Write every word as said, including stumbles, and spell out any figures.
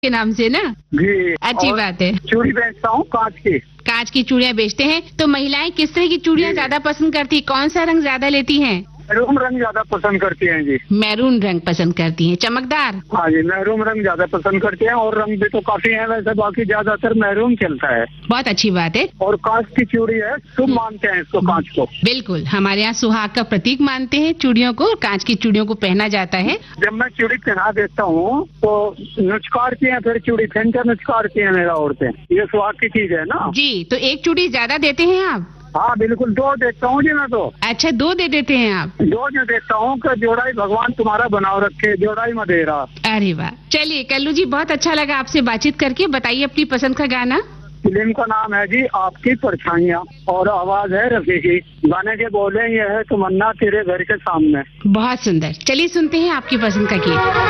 के नाम से ना। जी, अच्छी बात है। चूड़ी बेचता हूँ कांच की। कांच की चूड़ियाँ बेचते हैं, तो महिलाएं किस तरह की चूड़ियाँ ज्यादा पसंद करती, कौन सा रंग ज्यादा लेती हैं? मैरून रंग ज्यादा पसंद करती हैं जी। मैरून रंग पसंद करती हैं, चमकदार। हाँ जी, मैरून रंग ज्यादा पसंद करते हैं और रंग भी तो काफी है वैसे, बाकी ज्यादातर मैरून चलता है। बहुत अच्छी बात है। और कांच की चूड़ी है, शुभ मानते हैं इसको, कांच को। बिल्कुल, हमारे यहाँ सुहाग का प्रतीक मानते हैं चूड़ियों को, कांच की चूड़ियों को पहना जाता है। जब मैं चूड़ी पहना देता हूँ तो नुचकारती हैं, फिर चूड़ी फेंकर नुचकारती हैं मेरा औरतें। ये सुहाग की चीज है ना जी। तो एक चूड़ी ज्यादा देते हैं आप? हाँ बिल्कुल, दो देता हूँ जी मैं तो। अच्छा, दो दे देते हैं आप? दो जो देता हूँ कि जोड़ाई भगवान तुम्हारा बनाओ रखे, जोड़ाई में दे रहा। अरे वाह, चलिए कल्लू जी, बहुत अच्छा लगा आपसे बातचीत करके। बताइए अपनी पसंद का गाना। फिल्म का नाम है जी आपकी परछाइयाँ और आवाज है रफी की। गाने के बोले ये है तमन्ना तेरे घर के सामने। बहुत सुंदर, चलिए सुनते हैं आपकी पसंद का गीत।